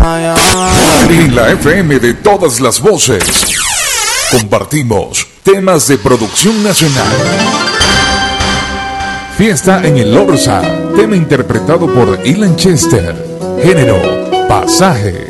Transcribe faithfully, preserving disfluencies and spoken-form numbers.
En la F M de todas las voces, compartimos temas de producción nacional. Fiesta en el Orsa, tema interpretado por Ilan Chester. Género, pasaje.